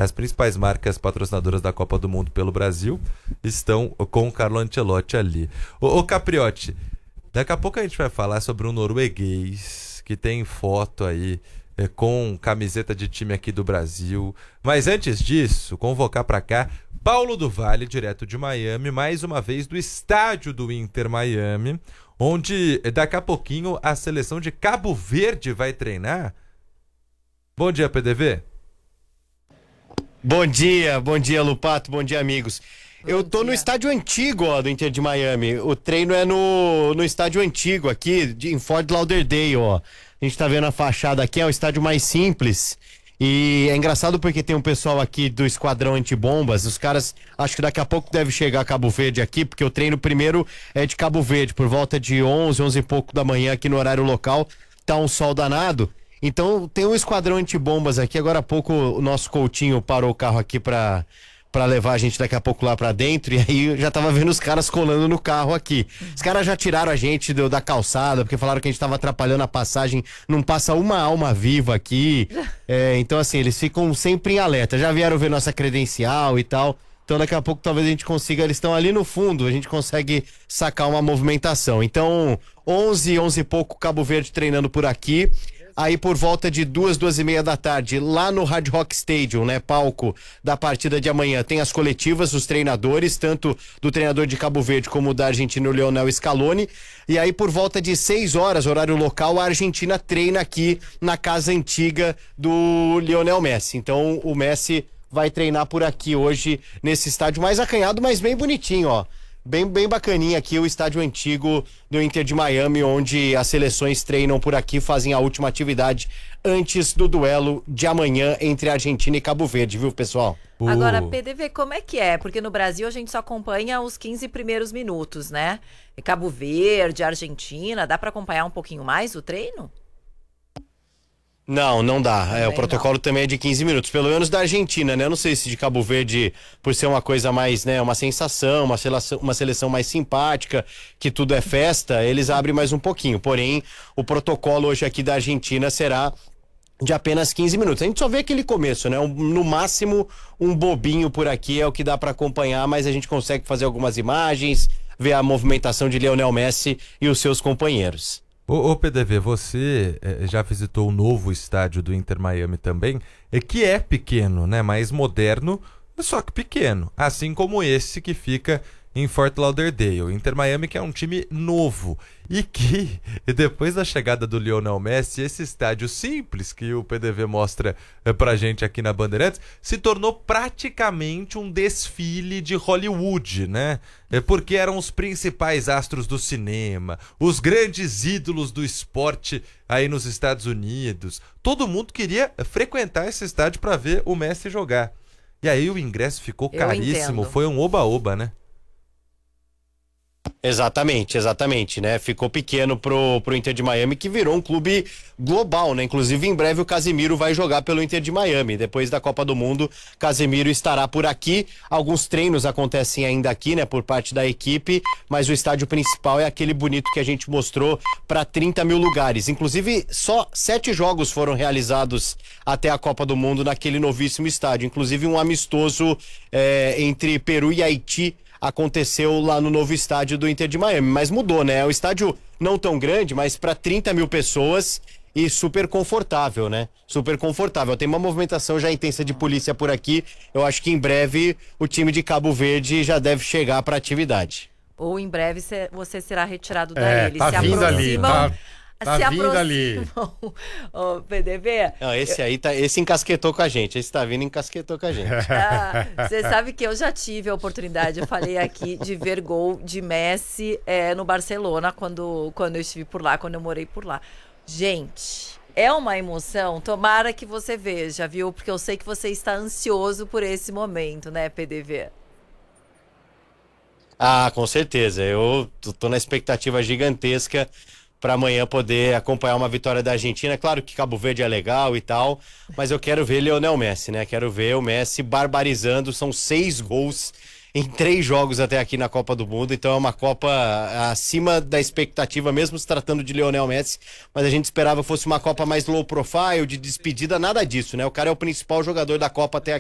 as principais marcas patrocinadoras da Copa do Mundo pelo Brasil estão com o Carlo Ancelotti ali. Ô Capriotti, daqui a pouco a gente vai falar sobre um norueguês que tem foto aí com camiseta de time aqui do Brasil. Mas antes disso, convocar para cá Paulo do Vale, direto de Miami, mais uma vez do estádio do Inter Miami, onde daqui a pouquinho a seleção de Cabo Verde vai treinar. Bom dia, PDV. Bom dia, Lupato, bom dia, amigos. Eu tô no estádio antigo, ó, do Inter de Miami. O treino é no estádio antigo aqui, em Fort Lauderdale, ó. A gente tá vendo a fachada aqui, é um estádio mais simples. E é engraçado porque tem um pessoal aqui do Esquadrão Antibombas. Os caras, acho que daqui a pouco deve chegar a Cabo Verde aqui, porque o treino primeiro é de Cabo Verde, por volta de 11 e pouco da manhã aqui no horário local. Tá um sol danado. Então tem um Esquadrão Antibombas aqui. Agora há pouco o nosso Coutinho parou o carro aqui pra levar a gente daqui a pouco lá pra dentro, e aí eu já tava vendo os caras colando no carro aqui. Os caras já tiraram a gente da calçada, porque falaram que a gente tava atrapalhando a passagem, não passa uma alma viva aqui. Então assim, eles ficam sempre em alerta, já vieram ver nossa credencial e tal, então daqui a pouco talvez a gente consiga, eles estão ali no fundo, a gente consegue sacar uma movimentação. Então 11 e pouco, Cabo Verde treinando por aqui. Aí por volta de 2h30 da tarde, lá no Hard Rock Stadium, né, palco da partida de amanhã, tem as coletivas dos treinadores, tanto do treinador de Cabo Verde como da Argentina, o Lionel Scaloni. E aí por volta de 6 horas, horário local, a Argentina treina aqui na casa antiga do Lionel Messi. Então o Messi vai treinar por aqui hoje, nesse estádio mais acanhado, mas bem bonitinho, ó. Bem bacaninha aqui o estádio antigo do Inter de Miami, onde as seleções treinam por aqui, fazem a última atividade antes do duelo de amanhã entre Argentina e Cabo Verde, viu, pessoal? Agora, PDV, como é que é? Porque no Brasil a gente só acompanha os 15 primeiros minutos, né? Cabo Verde, Argentina, dá para acompanhar um pouquinho mais o treino? Não dá. O protocolo também é de 15 minutos, pelo menos da Argentina, né? Eu não sei se de Cabo Verde, por ser uma coisa mais, né, uma sensação, uma seleção mais simpática, que tudo é festa, eles abrem mais um pouquinho. Porém, o protocolo hoje aqui da Argentina será de apenas 15 minutos. A gente só vê aquele começo, né? No máximo, um bobinho por aqui é o que dá para acompanhar, mas a gente consegue fazer algumas imagens, ver a movimentação de Lionel Messi e os seus companheiros. Ô PDV, você já visitou o novo estádio do Inter Miami também, que é pequeno, né? Mais moderno, só que pequeno. Assim como esse que fica em Fort Lauderdale. O Inter Miami, que é um time novo. E que, depois da chegada do Lionel Messi, esse estádio simples que o PDV mostra pra gente aqui na Bandeirantes, se tornou praticamente um desfile de Hollywood, né? Porque eram os principais astros do cinema, os grandes ídolos do esporte aí nos Estados Unidos. Todo mundo queria frequentar esse estádio para ver o Messi jogar. E aí o ingresso ficou caríssimo, foi um oba-oba, né? Exatamente, né? Ficou pequeno pro Inter de Miami, que virou um clube global, né? Inclusive, em breve o Casemiro vai jogar pelo Inter de Miami. Depois da Copa do Mundo, Casemiro estará por aqui. Alguns treinos acontecem ainda aqui, né? Por parte da equipe, mas o estádio principal é aquele bonito que a gente mostrou para 30 mil lugares. Inclusive, só 7 jogos foram realizados até a Copa do Mundo naquele novíssimo estádio. Inclusive, um amistoso entre Peru e Haiti aconteceu lá no novo estádio do Inter de Miami, mas mudou, né? É um estádio não tão grande, mas para 30 mil pessoas e super confortável, né? Super confortável. Tem uma movimentação já intensa de polícia por aqui. Eu acho que em breve o time de Cabo Verde já deve chegar para atividade. Ou em breve você será retirado daí. Tá vindo ali, tá vindo ali. O PDV. Não, esse encasquetou com a gente. Esse tá vindo e encasquetou com a gente. Você sabe que eu já tive a oportunidade, eu falei aqui, de ver gol de Messi no Barcelona, quando eu estive por lá, quando eu morei por lá. Gente, é uma emoção. Tomara que você veja, viu? Porque eu sei que você está ansioso por esse momento, né, PDV? Com certeza. Eu tô na expectativa gigantesca para amanhã poder acompanhar uma vitória da Argentina. Claro que Cabo Verde é legal e tal, mas eu quero ver Lionel Messi, né? Quero ver o Messi barbarizando. São 6 gols em 3 jogos até aqui na Copa do Mundo, então é uma Copa acima da expectativa, mesmo se tratando de Lionel Messi, mas a gente esperava que fosse uma Copa mais low profile, de despedida, nada disso, né? O cara é o principal jogador da Copa até aqui.